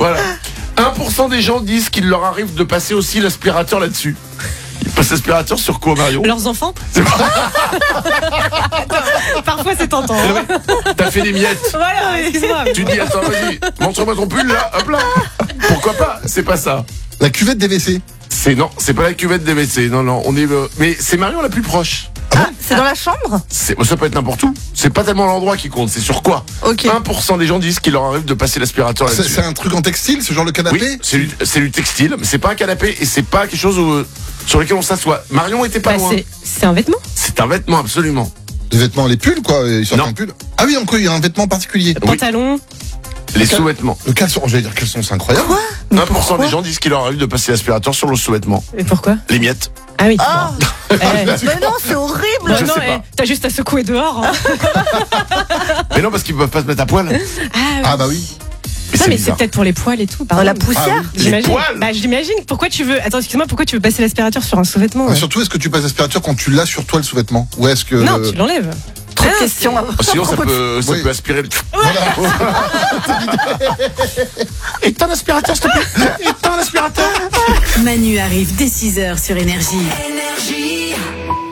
Voilà. 1% des gens disent qu'il leur arrive de passer aussi l'aspirateur là-dessus. Ils passent l'aspirateur sur quoi, Marion? Leurs enfants. Parfois c'est tentant. T'as fait des miettes. Voilà, excuse-moi. Tu dis, attends, vas-y, montre-moi ton pull là, hop là. Pourquoi pas? C'est pas ça. La cuvette des WC. Non, c'est pas la cuvette des WC. Non, on est. Mais c'est Marion la plus proche. Ah, c'est dans la chambre? Ça peut être n'importe où. C'est pas tellement l'endroit qui compte, c'est sur quoi. Ok. 1% des gens disent qu'il leur arrive de passer l'aspirateur là-dessus. C'est un truc en textile, ce genre le canapé? Oui, c'est du textile, mais c'est pas un canapé et c'est pas quelque chose sur lequel on s'assoit. Marion était pas loin. C'est un vêtement. C'est un vêtement, absolument. Les vêtements, les pulls, quoi. Ils sortent Non. un pull. Ah oui, encore, il y a un vêtement particulier. Pantalon. Les sous-vêtements. Le caleçon, j'allais dire caleçon, c'est incroyable. 1% des gens disent qu'il leur arrive de passer l'aspirateur sur le sous-vêtement. Et pourquoi? Les miettes. Ah oui. Ah, Eh, mais non, c'est horrible. Je non, sais pas. t'as juste à secouer dehors. Hein. Mais non, parce qu'ils peuvent pas se mettre à poil. Ah bah oui. Non, mais c'est bizarre. peut-être pour les poils et tout. Par la poussière. Ah oui. J'imagine. poils Bah, j'imagine. Pourquoi tu veux. Attends, excuse-moi, pourquoi tu veux passer l'aspirateur sur un sous-vêtement? Mais surtout, est-ce que tu passes l'aspirateur quand tu l'as sur toi le sous-vêtement? Ou est-ce que. Non, tu l'enlèves. Trop de questions. Sinon, ça peut Oui. aspirer le. Voilà. Éteins l'aspirateur, s'il te plaît. Éteins l'aspirateur. Manu arrive dès 6h sur Énergie.